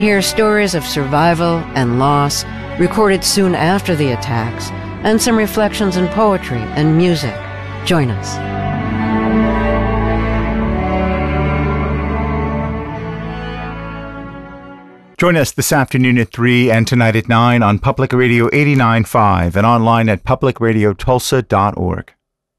Hear stories of survival and loss recorded soon after the attacks, and some reflections in poetry and music. Join us. Join us this afternoon at 3 and tonight at 9 on Public Radio 89.5 and online at publicradiotulsa.org.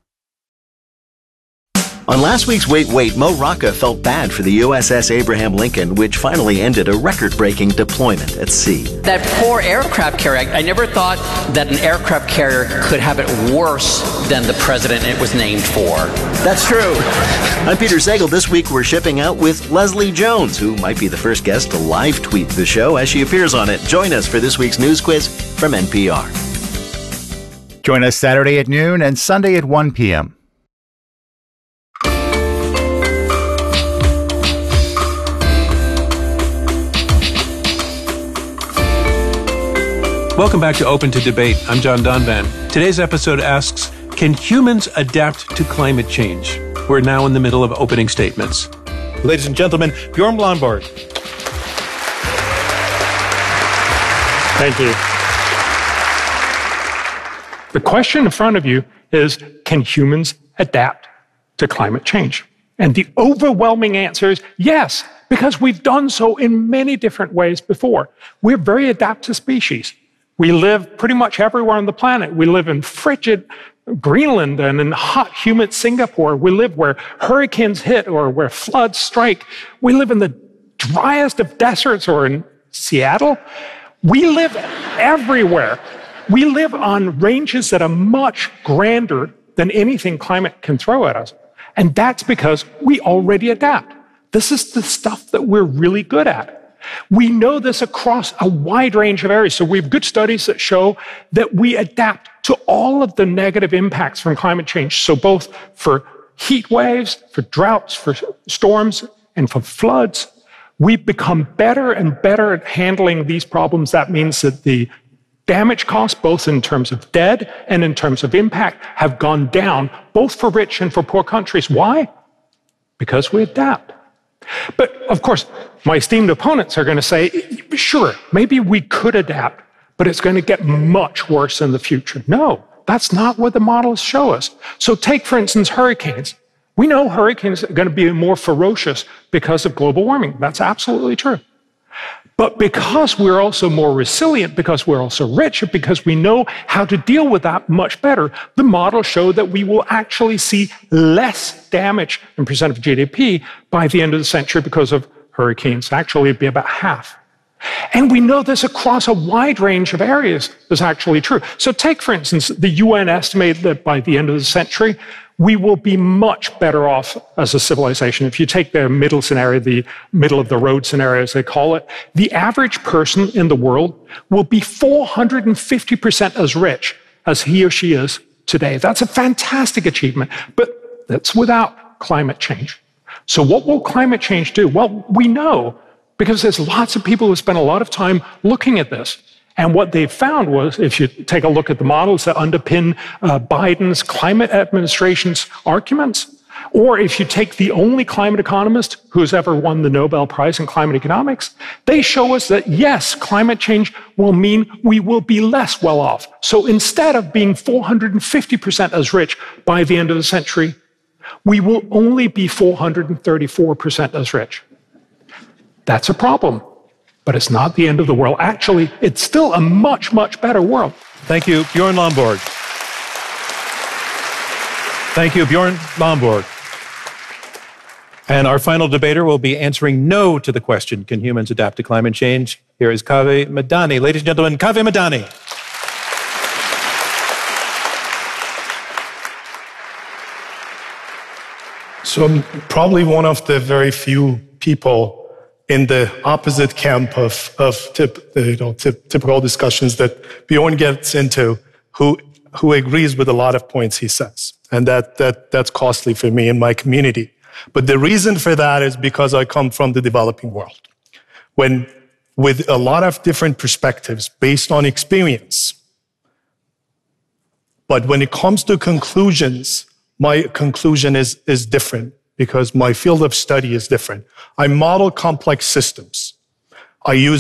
On last week's Wait, Wait, Mo Rocca felt bad for the USS Abraham Lincoln, which finally ended a record-breaking deployment at sea. That poor aircraft carrier, I never thought that an aircraft carrier could have it worse than the president it was named for. That's true. I'm Peter Sagal. This week we're shipping out with Leslie Jones, who might be the first guest to live tweet the show as she appears on it. Join us for this week's news quiz from NPR. Join us Saturday at noon and Sunday at 1 p.m. Welcome back to Open to Debate. I'm John Donvan. Today's episode asks, can humans adapt to climate change? We're now in the middle of opening statements. Ladies and gentlemen, Bjorn Blomborg. Thank you. The question in front of you is, can humans adapt to climate change? And the overwhelming answer is yes, because we've done so in many different ways before. We're very adaptive species. We live pretty much everywhere on the planet. We live in frigid Greenland and in hot, humid Singapore. We live where hurricanes hit or where floods strike. We live in the driest of deserts or in Seattle. We live everywhere. We live on ranges that are much grander than anything climate can throw at us. And that's because we already adapt. This is the stuff that we're really good at. We know this across a wide range of areas. So we have good studies that show that we adapt to all of the negative impacts from climate change. So both for heat waves, for droughts, for storms, and for floods, we've become better and better at handling these problems. That means that the damage costs, both in terms of dead and in terms of impact, have gone down, both for rich and for poor countries. Why? Because we adapt. But of course, my esteemed opponents are going to say, sure, maybe we could adapt, but it's going to get much worse in the future. No, that's not what the models show us. So take, for instance, hurricanes. We know hurricanes are going to be more ferocious because of global warming. That's absolutely true. But because we're also more resilient, because we're also richer, because we know how to deal with that much better, the models show that we will actually see less damage in percent of GDP by the end of the century because of hurricanes. Actually, it'd be about half. And we know this across a wide range of areas is actually true. So take, for instance, the UN estimate that by the end of the century, we will be much better off as a civilization. If you take their middle scenario, the middle of the road scenario, as they call it, the average person in the world will be 450% as rich as he or she is today. That's a fantastic achievement, but that's without climate change. So what will climate change do? Well, we know, because there's lots of people who spend a lot of time looking at this. And what they found was, if you take a look at the models that underpin Biden's climate administration's arguments, or if you take the only climate economist who's ever won the Nobel Prize in climate economics, they show us that, yes, climate change will mean we will be less well off. So instead of being 450% as rich by the end of the century, we will only be 434% as rich. That's a problem. But it's not the end of the world. Actually, it's still a much, much better world. Thank you, Bjorn Lomborg. Thank you, Bjorn Lomborg. And our final debater will be answering no to the question, can humans adapt to climate change? Here is Kaveh Madani. Ladies and gentlemen, Kaveh Madani. So I'm probably one of the very few people in the opposite camp of typical discussions that Bjorn gets into, who agrees with a lot of points he says. And that's costly for me and my community. But the reason for that is because I come from the developing world, with a lot of different perspectives based on experience. But when it comes to conclusions, my conclusion is different, because my field of study is different. I model complex systems. I use